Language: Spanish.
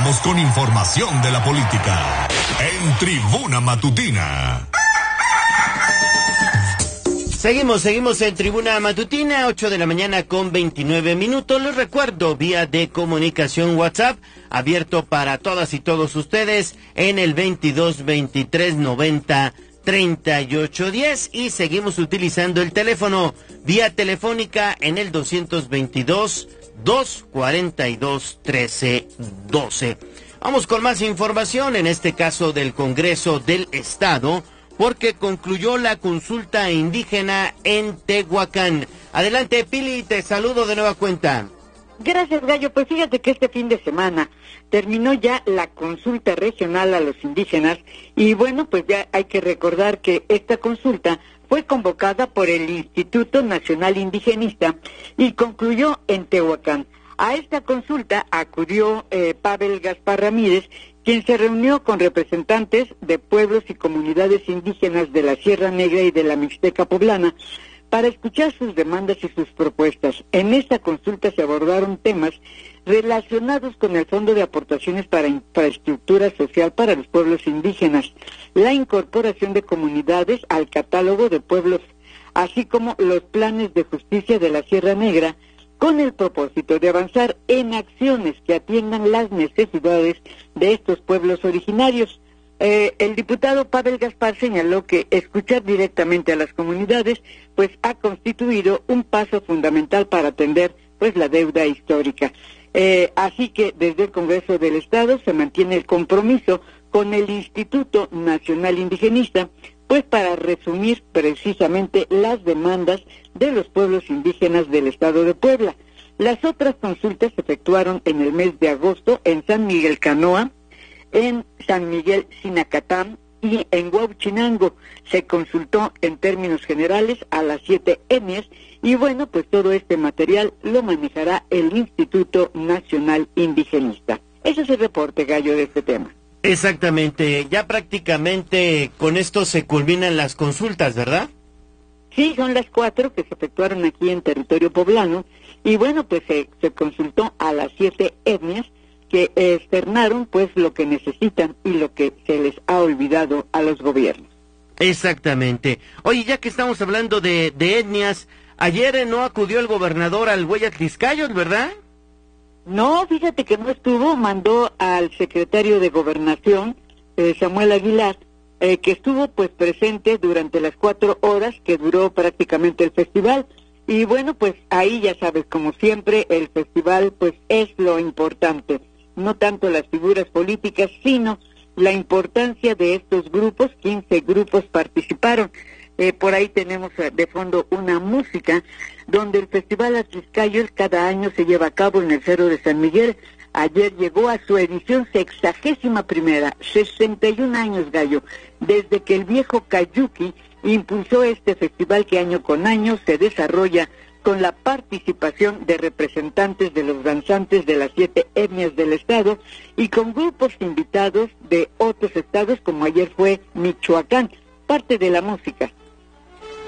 Regresamos con información de la política en Tribuna Matutina. Seguimos en Tribuna Matutina, 8 de la mañana con 29 minutos. Les recuerdo, vía de comunicación WhatsApp, abierto para todas y todos ustedes en el 22 23 90 38 10, y seguimos utilizando el teléfono vía telefónica en el 222 242 13 12. Vamos con más información, en este caso del Congreso del Estado, porque concluyó la consulta indígena en Tehuacán. Adelante, Pili, te saludo de nueva cuenta. Gracias, Gallo. Pues fíjate que este fin de semana terminó ya la consulta regional a los indígenas, y bueno, pues ya hay que recordar que esta consulta fue convocada por el Instituto Nacional Indigenista y concluyó en Tehuacán. A esta consulta acudió Pavel Gaspar Ramírez, quien se reunió con representantes de pueblos y comunidades indígenas de la Sierra Negra y de la Mixteca Poblana para escuchar sus demandas y sus propuestas. En esta consulta se abordaron temas relacionados con el Fondo de Aportaciones para Infraestructura Social para los Pueblos Indígenas, la incorporación de comunidades al catálogo de pueblos, así como los planes de justicia de la Sierra Negra, con el propósito de avanzar en acciones que atiendan las necesidades de estos pueblos originarios. El diputado Pavel Gaspar señaló que escuchar directamente a las comunidades pues ha constituido un paso fundamental para atender pues la deuda histórica. Así que desde el Congreso del Estado se mantiene el compromiso con el Instituto Nacional Indigenista, pues para resumir precisamente las demandas de los pueblos indígenas del Estado de Puebla. Las otras consultas se efectuaron en el mes de agosto en San Miguel Canoa, en San Miguel Sinacatán y en Huauchinango. Se consultó en términos generales a las 7 etnias, y bueno, pues todo este material lo manejará el Instituto Nacional Indigenista. Ese es el reporte, Gallo, de este tema. Exactamente, ya prácticamente con esto se culminan las consultas, ¿verdad? Sí, son las 4 que se efectuaron aquí en territorio poblano, y bueno, pues se consultó a las 7 etnias que externaron pues lo que necesitan y lo que se les ha olvidado a los gobiernos. Exactamente. Oye, ya que estamos hablando de etnias, ayer no acudió el gobernador al Hueyatliscayos, ¿verdad? No, fíjate que no estuvo, mandó al secretario de Gobernación, Samuel Aguilar, que estuvo pues presente durante las 4 horas que duró prácticamente el festival. Y bueno, pues ahí ya sabes, como siempre, el festival pues es lo importante, no tanto las figuras políticas, sino la importancia de estos grupos. 15 grupos participaron. Por ahí tenemos de fondo una música, donde el Festival Atliscayos cada año se lleva a cabo en el Cerro de San Miguel. Ayer llegó a su edición 61ª, 61 años, Gallo, desde que el viejo Cayuqui impulsó este festival que año con año se desarrolla con la participación de representantes de los danzantes de las 7 etnias del estado y con grupos invitados de otros estados, como ayer fue Michoacán. Parte de la música